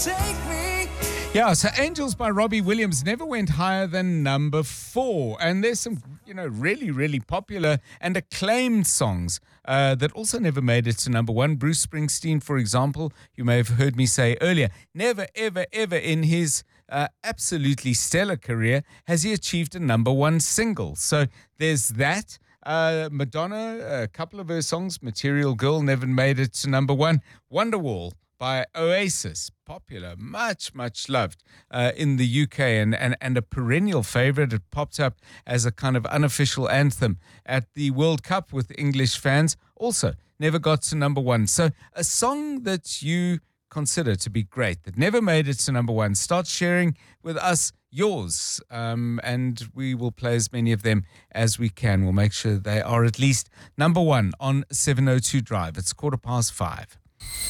Yeah, so Angels by Robbie Williams never went higher than number 4. And there's some, really, really popular and acclaimed songs that also never made it to number 1. Bruce Springsteen, for example, you may have heard me say earlier, never, ever, ever in his absolutely stellar career has he achieved a number 1 single. So there's that. Madonna, a couple of her songs, Material Girl, never made it to number 1. Wonderwall by Oasis, popular, much, much loved in the UK and a perennial favorite. It popped up as a kind of unofficial anthem at the World Cup with English fans. Also, never got to number 1. So a song that you consider to be great, that never made it to number 1, start sharing with us yours, and we will play as many of them as we can. We'll make sure they are at least number 1 on 702 Drive. It's 5:15.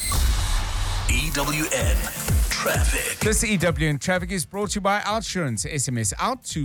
EWN Traffic. This EWN Traffic is brought to you by Outsurance. SMS out to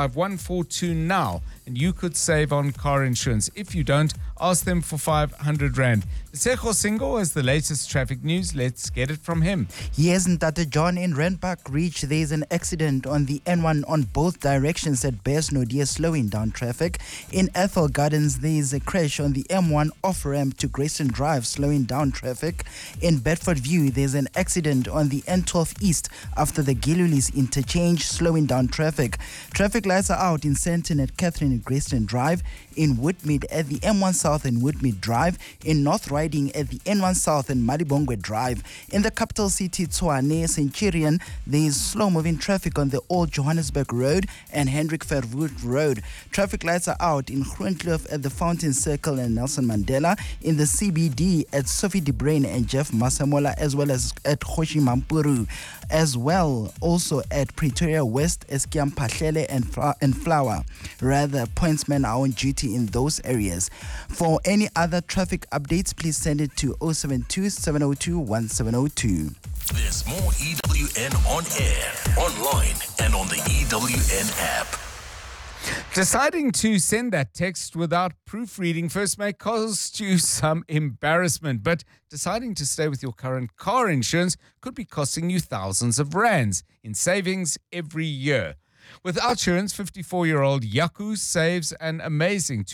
45142 now, and you could save on car insurance. If you don't, ask them for 500 Rand. Sejo Singo has the latest traffic news. Let's get it from him. Yes, Tata John, in Randpark Reach, there's an accident on the N1 on both directions at Bearsnodia, slowing down traffic. In Ethel Gardens, there's a crash on the M1 off-ramp to Grayson Drive, slowing down traffic. In Bedford View, there's an accident on the N12 East after the Gilulis interchange, slowing down traffic. Traffic lights are out in Senton at Catherine and Grayston Drive, in Woodmead at the M1 South and Woodmead Drive, in North Riding at the N1 South and Malibongwe Drive. In the capital city, Tshwane, Centurion, there is slow-moving traffic on the Old Johannesburg Road and Hendrik Verwoerd Road. Traffic lights are out in Groenkloof at the Fountain Circle and Nelson Mandela, in the CBD at Sophie de Bruyn and Jeff Masamola, as well as at Kgoshi Mampuru, as well also at Pretoria West, Eskiam Pahlele and Flower. Rather, pointsmen are on duty in those areas. For any other traffic updates, please send it to 072 702 1702. There's more EWN on air, online, and on the EWN app. Deciding to send that text without proofreading first may cost you some embarrassment, but deciding to stay with your current car insurance could be costing you thousands of rands in savings every year. With Outsurance, 54-year-old Yaku saves an amazing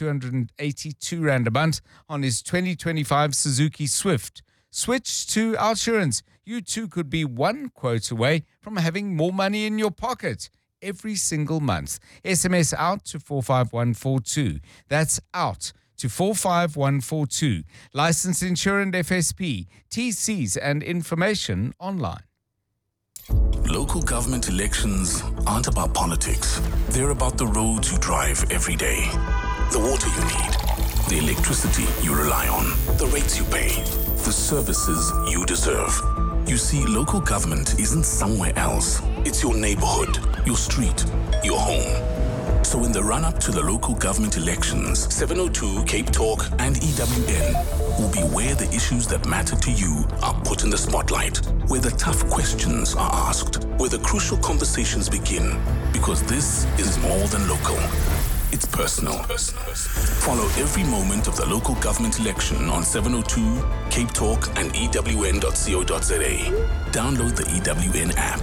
282 Rand a month on his 2025 Suzuki Swift. Switch to Outsurance. You too could be one quote away from having more money in your pocket every single month. SMS out to 45142. That's out to 45142. Licensed insured FSP. TCs and information online. Local government elections aren't about politics. They're about the roads you drive every day, the water you need, the electricity you rely on, the rates you pay, the services you deserve. You see, local government isn't somewhere else. It's your neighborhood, your street, your home. So in the run-up to the local government elections, 702, Cape Talk, and EWN will be where the issues that matter to you are put in the spotlight, where the tough questions are asked, where the crucial conversations begin, because this is more than local. It's personal. Follow every moment of the local government election on 702, Cape Talk, and EWN.co.za. Download the EWN app.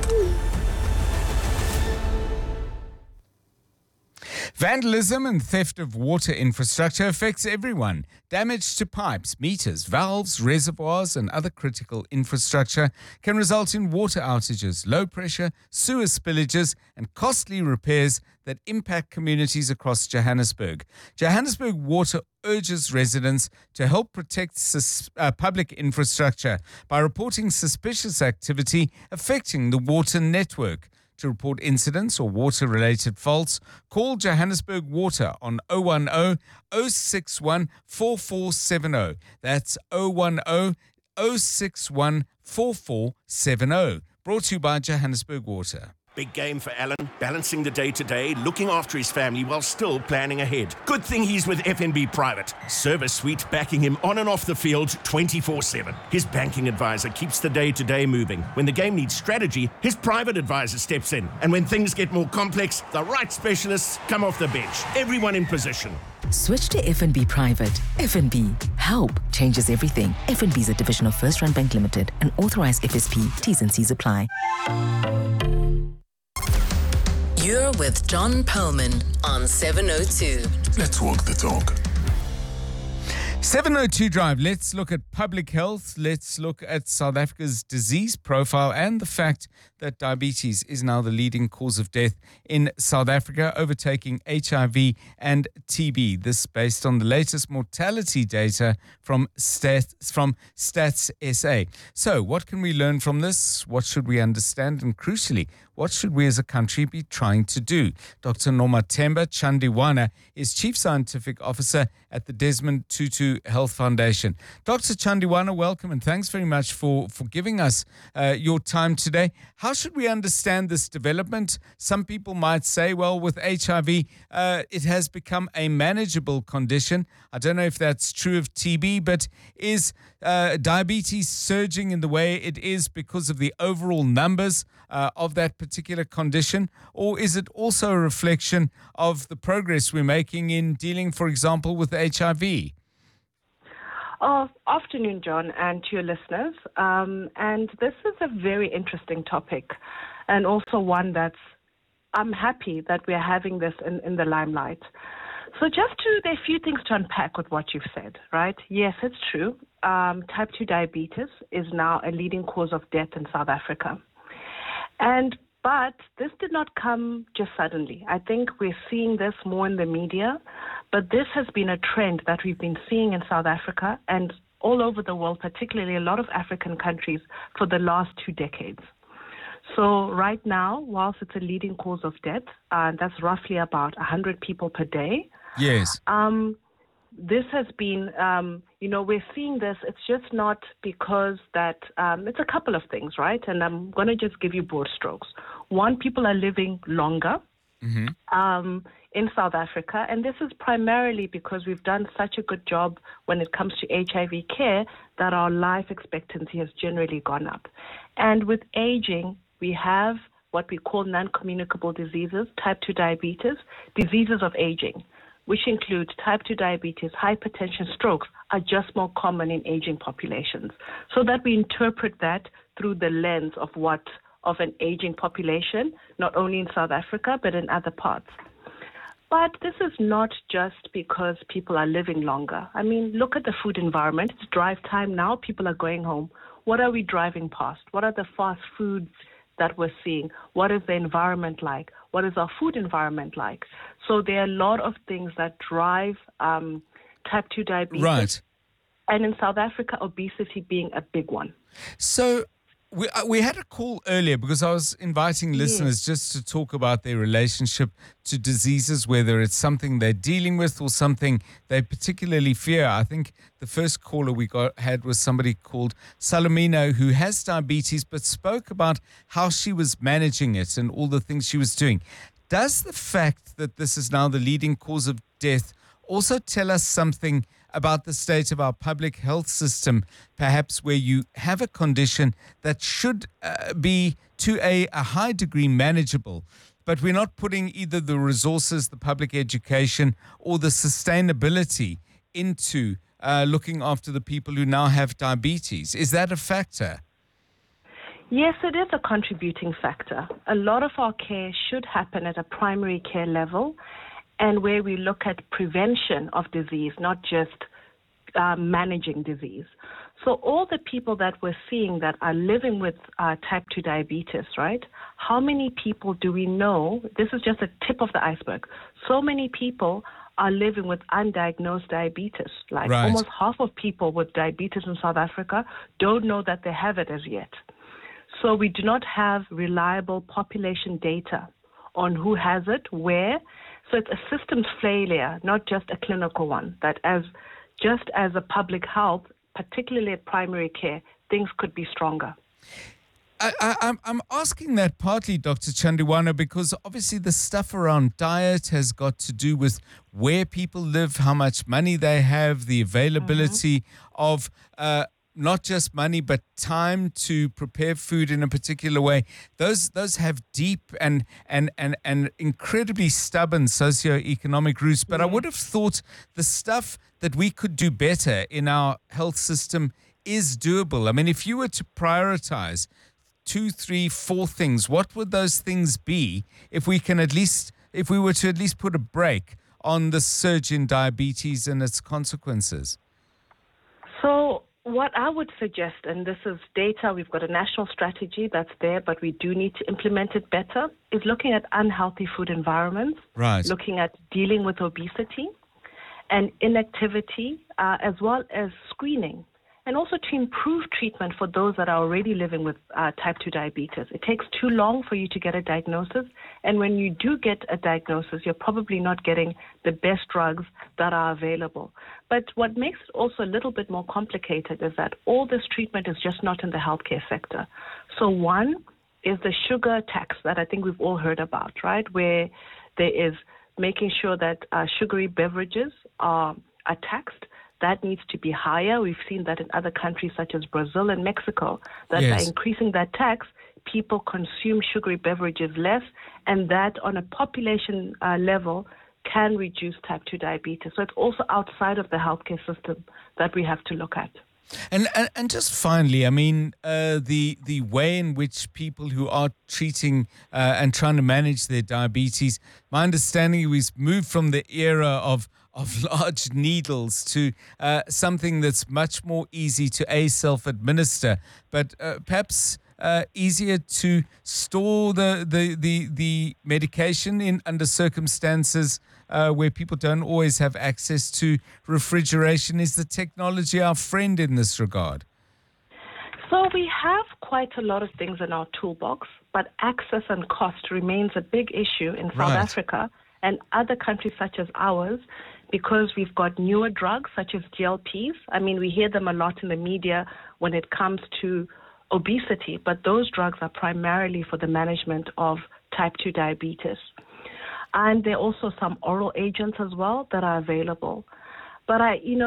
Vandalism and theft of water infrastructure affects everyone. Damage to pipes, meters, valves, reservoirs, and other critical infrastructure can result in water outages, low pressure, sewer spillages, and costly repairs that impact communities across Johannesburg. Johannesburg Water urges residents to help protect public infrastructure by reporting suspicious activity affecting the water network. To report incidents or water-related faults, call Johannesburg Water on 010 061 4470. That's 010 061 4470. Brought to you by Johannesburg Water. Big game for Alan, balancing the day-to-day, looking after his family while still planning ahead. Good thing he's with FNB Private. Service suite backing him on and off the field 24/7. His banking advisor keeps the day-to-day moving. When the game needs strategy, his private advisor steps in. And when things get more complex, the right specialists come off the bench. Everyone in position. Switch to FNB Private. FNB. Help changes everything. FNB is a division of First Rand Bank Limited, an authorized FSP. T's and C's apply. You're with John Perlman on 702. Let's walk the talk. 702 Drive. Let's look at public health. Let's look at South Africa's disease profile and the fact that diabetes is now the leading cause of death in South Africa, overtaking HIV and TB. This based on the latest mortality data from Stats SA. So what can we learn from this? What should we understand? And crucially, what should we as a country be trying to do? Dr. Nomathemba Chandiwana is Chief Scientific Officer at the Desmond Tutu Health Foundation. Dr. Chandiwana, welcome and thanks very much for giving us your time today. How should we understand this development? Some people might say, well, with HIV, it has become a manageable condition. I don't know if that's true of TB, but is diabetes surging in the way it is because of the overall numbers of that particular condition? Or is it also a reflection of the progress we're making in dealing, for example, with HIV? Afternoon, John, and to your listeners. And this is a very interesting topic, and also one I'm happy that we're having this in the limelight. So there are a few things to unpack with what you've said, right? Yes, it's true. Type 2 diabetes is now a leading cause of death in South Africa. But this did not come just suddenly. I think we're seeing this more in the media, but this has been a trend that we've been seeing in South Africa and all over the world, particularly a lot of African countries, for the last 2 decades. So right now, whilst it's a leading cause of death, that's roughly about 100 people per day. Yes. This has been, we're seeing this. It's just not because that, it's a couple of things, right? And I'm going to just give you broad strokes. One, people are living longer in South Africa. And this is primarily because we've done such a good job when it comes to HIV care that our life expectancy has generally gone up. And with aging, we have what we call non-communicable diseases, type 2 diabetes, diseases of aging, which include type 2 diabetes, hypertension, strokes, are just more common in aging populations. So that we interpret that through the lens of an aging population, not only in South Africa, but in other parts. But this is not just because people are living longer. I mean, look at the food environment. It's drive time now. People are going home. What are we driving past? What are the fast foods that we're seeing? What is the environment like? What is our food environment like? So there are a lot of things that drive type 2 diabetes. Right. And in South Africa, obesity being a big one. So we had a call earlier because I was inviting listeners just to talk about their relationship to diseases, whether it's something they're dealing with or something they particularly fear. I think the first caller we had was somebody called Salomina who has diabetes but spoke about how she was managing it and all the things she was doing. Does the fact that this is now the leading cause of death also tell us something about the state of our public health system, perhaps where you have a condition that should be to a high degree manageable, but we're not putting either the resources, the public education, or the sustainability into looking after the people who now have diabetes? Is that a factor? Yes, it is a contributing factor. A lot of our care should happen at a primary care level, and where we look at prevention of disease, not just managing disease. So all the people that we're seeing that are living with type 2 diabetes, right? How many people do we know? This is just a tip of the iceberg. So many people are living with undiagnosed diabetes. Like almost half of people with diabetes in South Africa don't know that they have it as yet. So we do not have reliable population data on who has it, where. So it's a systems failure, not just a clinical one, that just as a public health, particularly at primary care, things could be stronger. I'm asking that partly, Dr. Chandiwana, because obviously the stuff around diet has got to do with where people live, how much money they have, the availability of not just money, but time to prepare food in a particular way. Those have deep and incredibly stubborn socioeconomic roots. But I would have thought the stuff that we could do better in our health system is doable. I mean, if you were to prioritize 2, 3, 4 things, what would those things be if we were to at least put a break on the surge in diabetes and its consequences? So what I would suggest, and this is data, we've got a national strategy that's there, but we do need to implement it better, is looking at unhealthy food environments, right, looking at dealing with obesity and inactivity, as well as screening, and also to improve treatment for those that are already living with type 2 diabetes. It takes too long for you to get a diagnosis, and when you do get a diagnosis, you're probably not getting the best drugs that are available. But what makes it also a little bit more complicated is that all this treatment is just not in the healthcare sector. So one is the sugar tax that I think we've all heard about, right, where there is making sure that sugary beverages are taxed. That needs to be higher. We've seen that in other countries such as Brazil and Mexico, that by increasing that tax, people consume sugary beverages less, and that on a population level can reduce type 2 diabetes. So it's also outside of the healthcare system that we have to look at. And just finally, I mean, the way in which people who are treating and trying to manage their diabetes, my understanding, we've moved from the era of large needles to something that's much more easy to self-administer, but perhaps easier to store the medication in under circumstances where people don't always have access to refrigeration. Is the technology our friend in this regard? So we have quite a lot of things in our toolbox, but access and cost remains a big issue in South Africa and other countries such as ours, because we've got newer drugs such as GLPs. I mean, we hear them a lot in the media when it comes to obesity, but those drugs are primarily for the management of type 2 diabetes. And there are also some oral agents as well that are available. But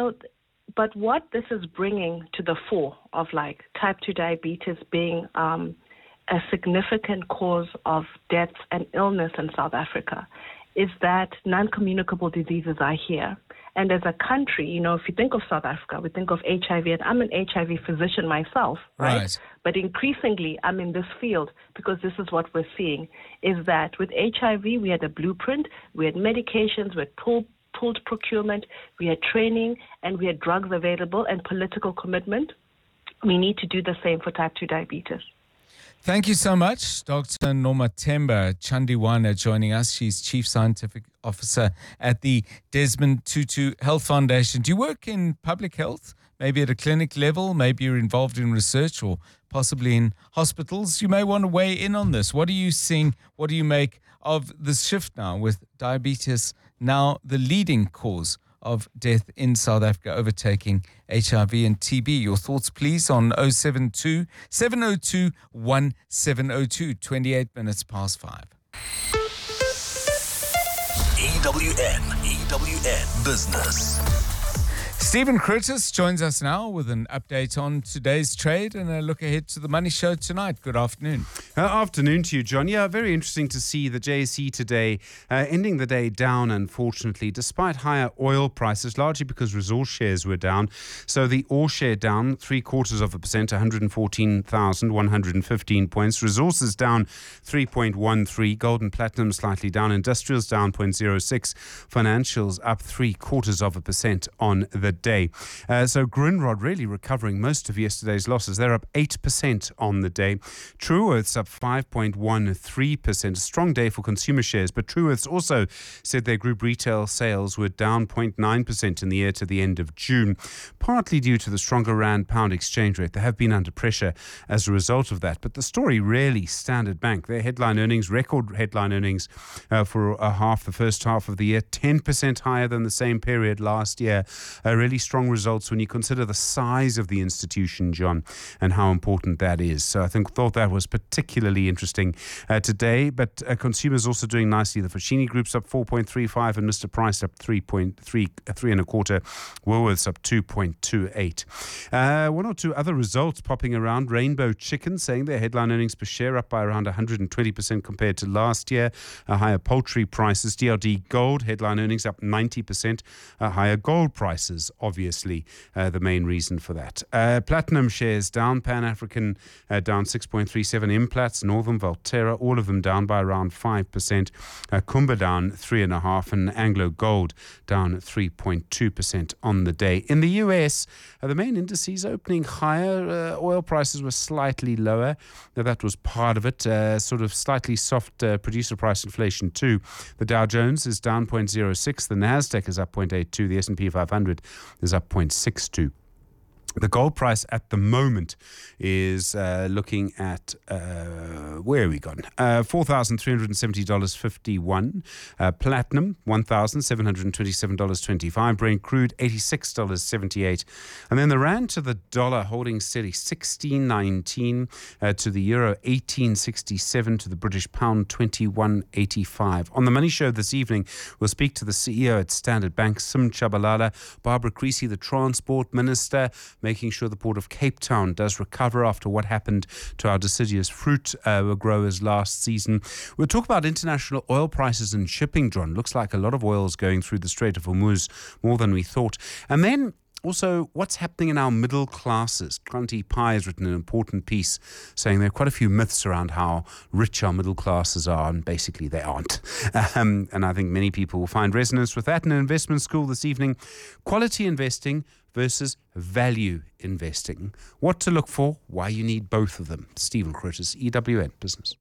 but what this is bringing to the fore of like type 2 diabetes being a significant cause of deaths and illness in South Africa is that non-communicable diseases are here. And as a country, if you think of South Africa, we think of HIV, and I'm an HIV physician myself, right? But increasingly, I'm in this field because this is what we're seeing, is that with HIV, we had a blueprint, we had medications, we had pooled procurement, we had training, and we had drugs available and political commitment. We need to do the same for type 2 diabetes. Thank you so much, Dr. Nomathemba Chandiwana, joining us. She's Chief Scientific Officer at the Desmond Tutu Health Foundation. Do you work in public health, maybe at a clinic level? Maybe you're involved in research or possibly in hospitals. You may want to weigh in on this. What are you seeing? What do you make of this shift now with diabetes now the leading cause of death in South Africa, overtaking HIV and TB? Your thoughts, please, on 072 702 1702, 28 minutes past 5. EWN Business. Stephen Curtis joins us now with an update on today's trade and a look ahead to the Money Show tonight. Good afternoon. Afternoon to you, John. Yeah, very interesting to see the JSE today ending the day down, unfortunately, despite higher oil prices, largely because resource shares were down. So the ore share down 0.75%, 114,115 points. Resources down 3.13. Gold and platinum slightly down. Industrials down 0.06. Financials up 0.75% on the day. So Grindrod really recovering most of yesterday's losses. They're up 8% on the day. Truworths up 5.13%. A strong day for consumer shares, but Truworths also said their group retail sales were down 0.9% in the year to the end of June, partly due to the stronger rand-pound exchange rate. They have been under pressure as a result of that. But the story really, Standard Bank, their headline earnings, record headline earnings for the first half of the year, 10% higher than the same period last year. really strong results when you consider the size of the institution, John, and how important that is. So I thought that was particularly interesting today. But consumers also doing nicely. The Foschini Group's up 4.35 and Mr. Price up 3.25. Woolworths up 2.28. One or two other results popping around. Rainbow Chicken saying their headline earnings per share up by around 120% compared to last year. Higher poultry prices. DRD Gold headline earnings up 90%. Higher gold prices, obviously, the main reason for that. Platinum shares down. Pan-African down 6.37. Implats, Northern, Valterra, all of them down by around 5%. Kumba down 3.5%, and Anglo Gold down 3.2% on the day. In the US, the main indices opening higher. Oil prices were slightly lower. Now, that was part of it. Sort of slightly soft producer price inflation too. The Dow Jones is down 0.06. The Nasdaq is up 0.82. The S&P 500 is up 0.62. The gold price at the moment is looking at, where are we gone? $4,370.51. Platinum, $1,727.25. Brent crude, $86.78. And then the rand to the dollar holding steady, 16.19. To the euro, 18.67. To the British pound, 21.85. On the Money Show this evening, we'll speak to the CEO at Standard Bank, Sim Chabalala, Barbara Creasy, the Transport Minister, making sure the Port of Cape Town does recover after what happened to our deciduous fruit growers last season. We'll talk about international oil prices and shipping, John. Looks like a lot of oil is going through the Strait of Hormuz, more than we thought. And then also, what's happening in our middle classes? Kranti Pai has written an important piece saying there are quite a few myths around how rich our middle classes are, and basically they aren't. And I think many people will find resonance with that. In an investment school this evening, quality investing versus value investing. What to look for, why you need both of them. Stephen Curtis, EWN Business.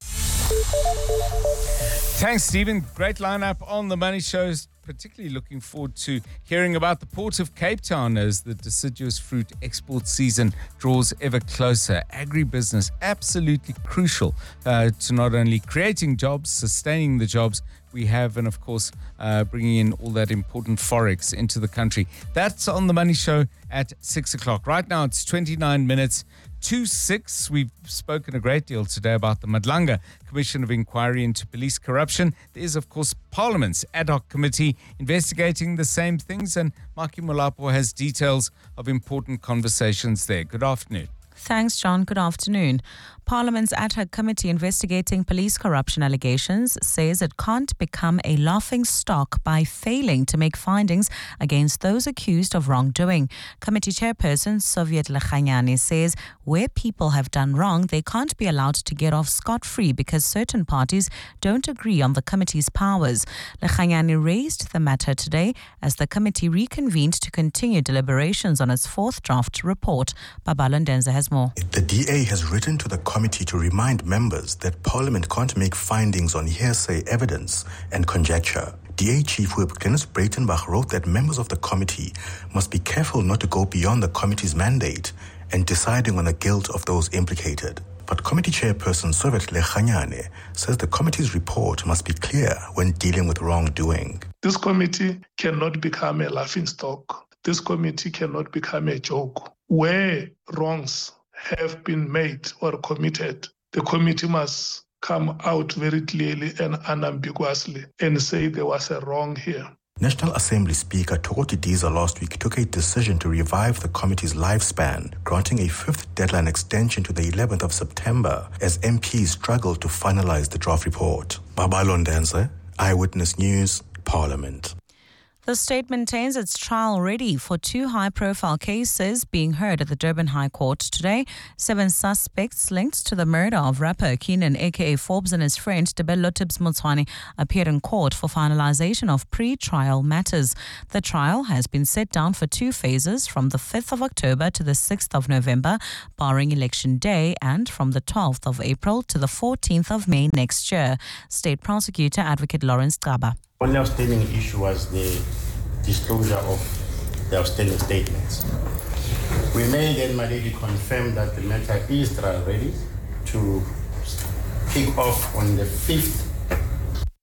Thanks, Stephen. Great lineup on the Money Shows. Particularly looking forward to hearing about the Port of Cape Town as the deciduous fruit export season draws ever closer. Agribusiness, absolutely crucial to not only creating jobs, sustaining the jobs we have, and of course bringing in all that important forex into the country. That's on the Money Show at 6 o'clock. Right now it's 29 minutes to 6. We've spoken a great deal today about the Madlanga Commission of Inquiry into Police Corruption. There is, of course, Parliament's ad hoc committee investigating the same things, and Maki Molapo has details of important conversations there. Good afternoon. Thanks, John. Good afternoon. Parliament's ad hoc committee investigating police corruption allegations says it can't become a laughing stock by failing to make findings against those accused of wrongdoing. Committee chairperson Soviet Lekhanyane says where people have done wrong, they can't be allowed to get off scot-free because certain parties don't agree on the committee's powers. Lekhanyane raised the matter today as the committee reconvened to continue deliberations on its fourth draft report. Babalo Ndenza has more. The DA has written to the committee to remind members that Parliament can't make findings on hearsay evidence and conjecture. DA Chief Whip Glenys Breitenbach wrote that members of the committee must be careful not to go beyond the committee's mandate and deciding on the guilt of those implicated. But Committee Chairperson Soviet Lekhanyane says the committee's report must be clear when dealing with wrongdoing. This committee cannot become a laughingstock. This committee cannot become a joke. Where wrongs have been made or committed, the committee must come out very clearly and unambiguously and say there was a wrong here. National Assembly Speaker Tokoti Diza last week took a decision to revive the committee's lifespan, granting a fifth deadline extension to the 11th of September as MPs struggled to finalize the draft report. Babalo Ndenza, Eyewitness News, Parliament. The state maintains its trial ready for two high-profile cases being heard at the Durban High Court today. 7 suspects linked to the murder of rapper Keenan aka Forbes and his friend Tebello Tibbs Motshwane appeared in court for finalization of pre-trial matters. The trial has been set down for 2 phases from the 5th of October to the 6th of November, barring Election Day, and from the 12th of April to the 14th of May next year. State Prosecutor Advocate Lawrence Gaba. One outstanding issue was the disclosure of the outstanding statements. We may then, my lady, confirm that the matter is trial ready to kick off on the 5th.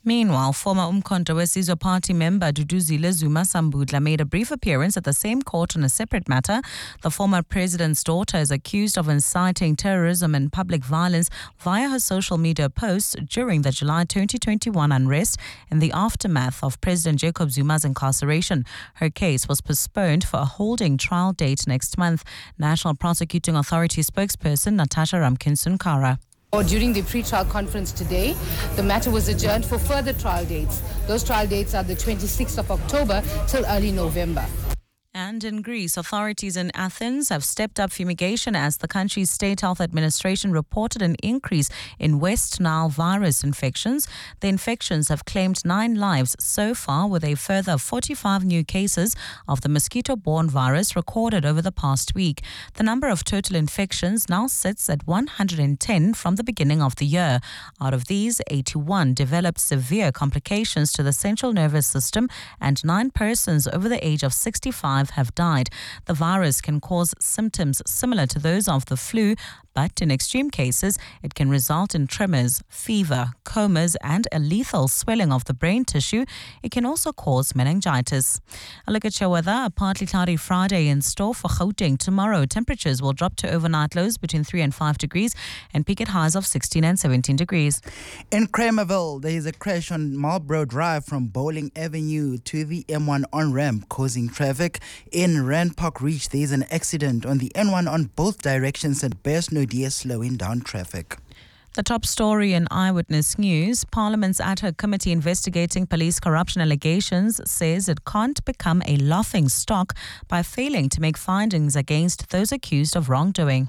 Meanwhile, former Umkhonto weSizwe Party member Duduzile Zuma Sambudla made a brief appearance at the same court on a separate matter. The former president's daughter is accused of inciting terrorism and public violence via her social media posts during the July 2021 unrest in the aftermath of President Jacob Zuma's incarceration. Her case was postponed for a holding trial date next month. National Prosecuting Authority spokesperson Natasha Ramkin-Sunkara. During the pre-trial conference today, the matter was adjourned for further trial dates. Those trial dates are the 26th of October till early November. And in Greece, authorities in Athens have stepped up fumigation as the country's State Health Administration reported an increase in West Nile virus infections. The infections have claimed 9 lives so far, with a further 45 new cases of the mosquito-borne virus recorded over the past week. The number of total infections now sits at 110 from the beginning of the year. Out of these, 81 developed severe complications to the central nervous system, and 9 persons over the age of 65 have died. The virus can cause symptoms similar to those of the flu, but in extreme cases, it can result in tremors, fever, comas, and a lethal swelling of the brain tissue. It can also cause meningitis. A look at your weather. A partly cloudy Friday in store for Gauteng. Tomorrow, temperatures will drop to overnight lows between 3 and 5 degrees and peak at highs of 16 and 17 degrees. In Kramerville, there is a crash on Marlborough Drive from Bowling Avenue to the M1 on-ramp, causing traffic. In Rand Park Reach, there is an accident on the N1 on both directions at Bearsnow Deer, slowing down traffic. The top story in Eyewitness News: Parliament's ad hoc committee investigating police corruption allegations says it can't become a laughing stock by failing to make findings against those accused of wrongdoing.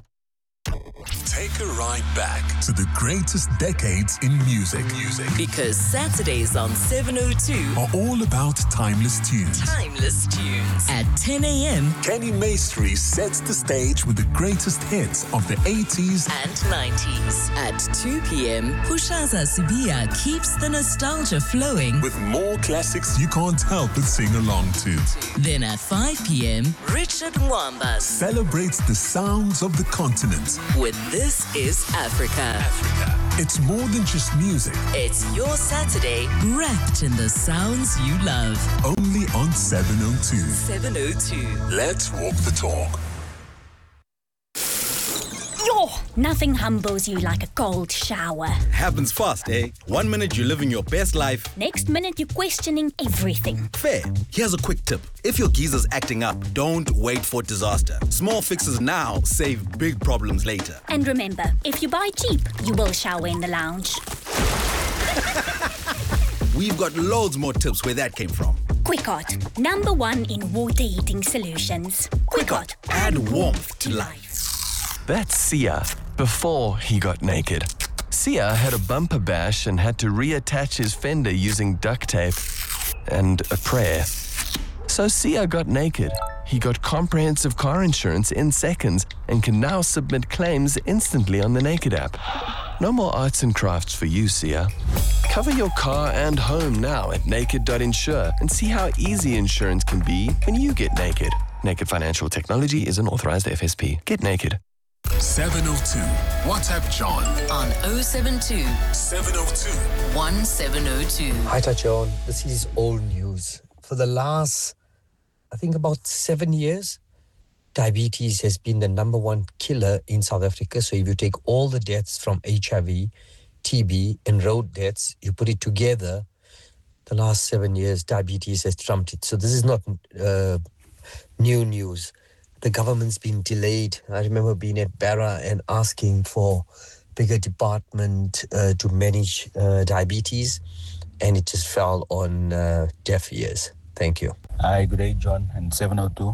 Take a ride back to the greatest decades in music. Because Saturdays on 702 are all about timeless tunes. At 10 a.m. Kenny Maestri sets the stage with the greatest hits of the 80s and 90s. At 2 p.m. Pushaza Sibia keeps the nostalgia flowing with more classics you can't help but sing along to. Then at 5 p.m. Richard Mwamba celebrates the sounds of the continent with This Is Africa. It's more than just music. It's your Saturday wrapped in the sounds you love. Only on 702. 702. Let's walk the talk. Yo, nothing humbles you like a cold shower. Happens fast, eh? 1 minute you're living your best life. Next minute you're questioning everything. Fair. Here's a quick tip. If your geezer's acting up, don't wait for disaster. Small fixes now save big problems later. And remember, if you buy cheap, you will shower in the lounge. We've got loads more tips where that came from. Quickot, #1 in water heating solutions. Quickot, add warmth to life. That's Sia, before he got naked. Sia had a bumper bash and had to reattach his fender using duct tape and a prayer. So Sia got naked. He got comprehensive car insurance in seconds and can now submit claims instantly on the Naked app. No more arts and crafts for you, Sia. Cover your car and home now at naked.insure and see how easy insurance can be when you get naked. Naked Financial Technology is an authorized FSP. Get naked. 702. WhatsApp John on 072 702 1702. Hi, John. This is old news. For the last, I think, about 7 years, diabetes has been the #1 killer in South Africa. So if you take all the deaths from HIV, TB, and road deaths, you put it together, the last 7 years, diabetes has trumped it. So this is not new news. The government's been delayed. I remember being at Barra and asking for bigger department to manage diabetes, and it just fell on deaf ears. Thank you. Hi, good day, John, and 702.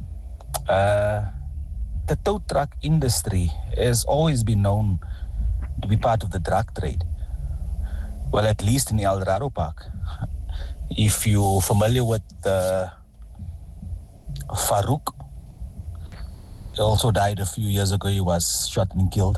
The tow truck industry has always been known to be part of the drug trade. Well, at least in the Eldorado Park. If you're familiar with Farouk, he also died a few years ago. He was shot and killed.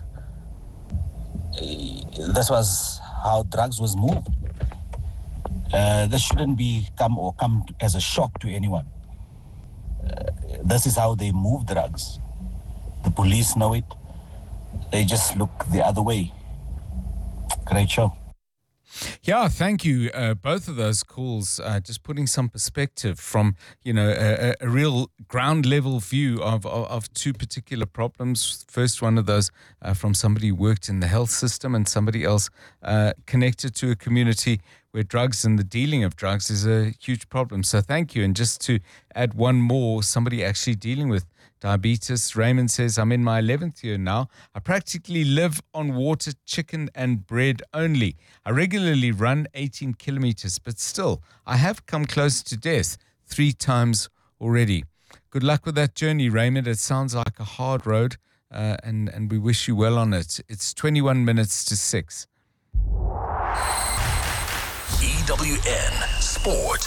This was how drugs was moved. This shouldn't come as a shock to anyone. This is how they move drugs. The police know it. They just look the other way. Great show. Yeah, thank you. Both of those calls, just putting some perspective from, a real ground level view of two particular problems. First one of those from somebody who worked in the health system, and somebody else connected to a community where drugs and the dealing of drugs is a huge problem. So thank you. And just to add one more, somebody actually dealing with diabetes. Raymond says, I'm in my 11th year now. I practically live on water, chicken and bread only. I regularly run 18 kilometers, but still, I have come close to death 3 times already. Good luck with that journey, Raymond. It sounds like a hard road, and we wish you well on it. It's 21 minutes to 6. EWN Sport.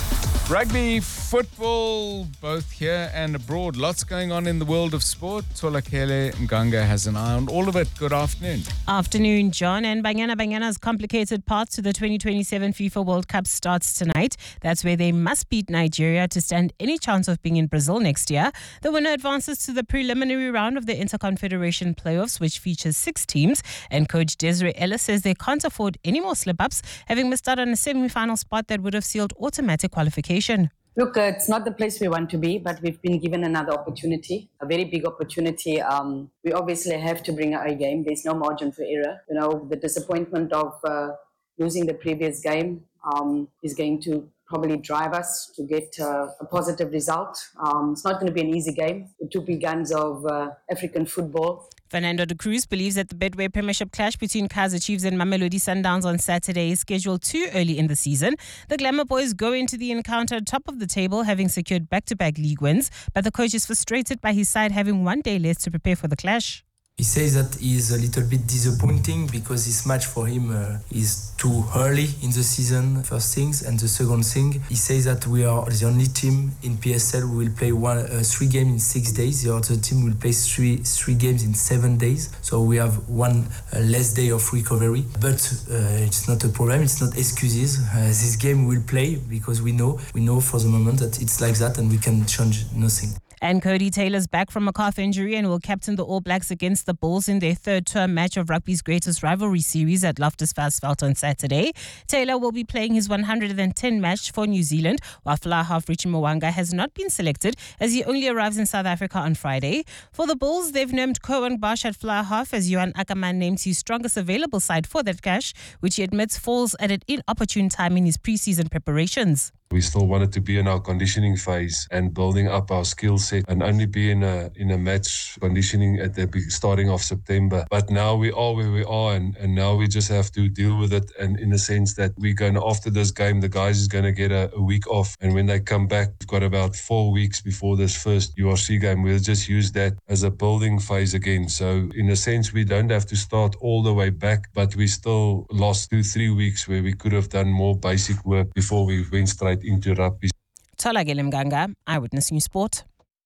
Rugby, football, both here and abroad. Lots going on in the world of sport. Tolakele Mganga has an eye on all of it. Good afternoon. Afternoon, John. And Banyana's complicated path to the 2027 FIFA World Cup starts tonight. That's where they must beat Nigeria to stand any chance of being in Brazil next year. The winner advances to the preliminary round of the Interconfederation playoffs, which features 6 teams. And coach Desiree Ellis says they can't afford any more slip-ups, having missed out on a semi-final spot that would have sealed automatic qualification. Look, it's not the place we want to be, but we've been given another opportunity, a very big opportunity. We obviously have to bring our A game. There's no margin for error. The disappointment of losing the previous game is going to probably drive us to get a positive result. It's not going to be an easy game. The 2 big guns of African football. Fernando de Cruz believes that the Betway Premiership clash between Kaizer Chiefs and Mamelodi Sundowns on Saturday is scheduled too early in the season. The Glamour Boys go into the encounter top of the table, having secured back-to-back league wins, but the coach is frustrated by his side having 1 day less to prepare for the clash. He says that he's a little bit disappointing because this match for him is too early in the season, first things. And the second thing, he says that we are the only team in PSL who will play 3 games in 6 days. The other team will play three games in 7 days. So we have 1 less day of recovery. But it's not a problem, it's not excuses. This game we'll play because we know for the moment that it's like that and we can change nothing. And Cody Taylor's back from a calf injury and will captain the All Blacks against the Bulls in their 3rd term match of rugby's greatest rivalry series at Loftus Versfeld on Saturday. Taylor will be playing his 110 match for New Zealand, while fly half Richie Mwanga has not been selected as he only arrives in South Africa on Friday. For the Bulls, they've named Cohen Bosch at fly half as Johan Ackerman names his strongest available side for that clash, which he admits falls at an inopportune time in his pre-season preparations. We still wanted to be in our conditioning phase and building up our skill set and only be in a match conditioning at the starting of September. But now we are where we are and now we just have to deal with it. And in the sense that we're going to, after this game, the guys is going to get a week off. And when they come back, we've got about 4 weeks before this first URC game. We'll just use that as a building phase again. So in a sense, we don't have to start all the way back, but we still lost 2-3 weeks where we could have done more basic work before we went straight into rugby. Tolakele Mganga, Eyewitness News Sport.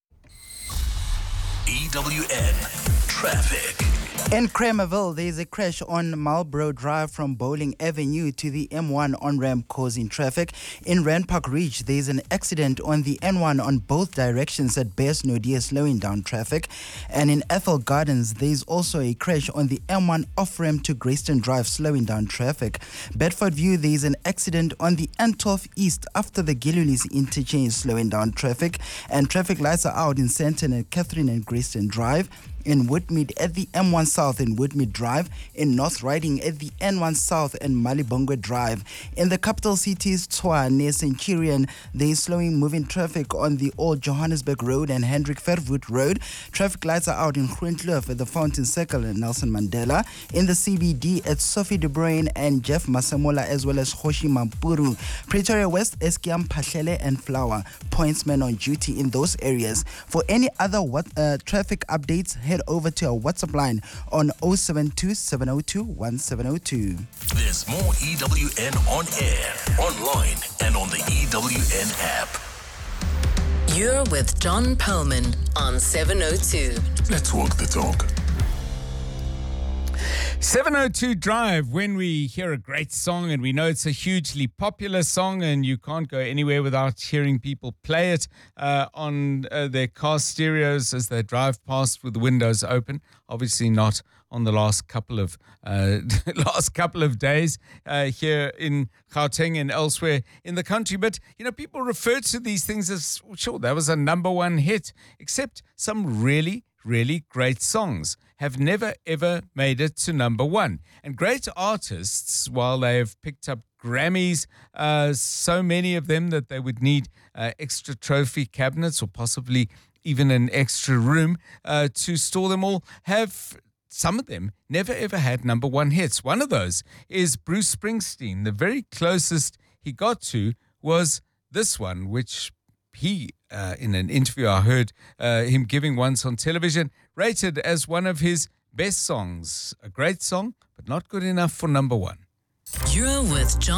EWN Traffic. In Kramerville, there is a crash on Marlborough Drive from Bowling Avenue to the M1 on-ramp causing traffic. In Rand Park Ridge, there is an accident on the N1 on both directions at Bears Nodia, slowing down traffic. And in Ethel Gardens, there is also a crash on the M1 off-ramp to Greyston Drive, slowing down traffic. Bedford View, there is an accident on the N12 East after the Gilulis interchange, slowing down traffic. And traffic lights are out in Sandton and Catherine and Greyston Drive. In Woodmead at the M1 South and Woodmead Drive, in North Riding at the N1 South and Malibongwe Drive. In the capital cities, Tshwane near Centurion, there is slowing moving traffic on the Old Johannesburg Road and Hendrik Verwoerd Road. Traffic lights are out in Groenkloof at the Fountain Circle and Nelson Mandela. In the CBD at Sophie De Bruyn and Jeff Masemola, as well as Hoshi Mampuru. Pretoria West, Eskiam, Pahlele and Flower. Pointsmen on duty in those areas. For any other traffic updates, head over to our WhatsApp line on 072 702 1702. There's more EWN on air, online, and on the EWN app. You're with John Perlman on 702. Let's walk the talk. 702 Drive, when we hear a great song and we know it's a hugely popular song and you can't go anywhere without hearing people play it on their car stereos as they drive past with the windows open. Obviously not on the last couple of days here in Gauteng and elsewhere in the country. But, people refer to these things as, sure, that was a number one hit, except some really, really great songs have never, ever made it to number one. And great artists, while they have picked up Grammys, so many of them that they would need extra trophy cabinets or possibly even an extra room to store them all, have some of them never ever had number one hits. One of those is Bruce Springsteen. The very closest he got to was this one, which he, in an interview I heard him giving once on television, rated as one of his best songs. A great song, but not good enough for number one. You're with John